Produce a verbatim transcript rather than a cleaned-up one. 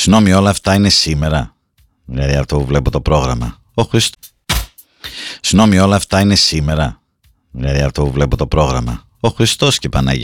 Συγγνώμη, όλα αυτά είναι σήμερα. Δηλαδή αυτό που βλέπω το πρόγραμμα. Ο Χριστ... Συγγνώμη, όλα αυτά είναι σήμερα. Δηλαδή αυτό που βλέπω το πρόγραμμα. Ο Χριστός και η Παναγία.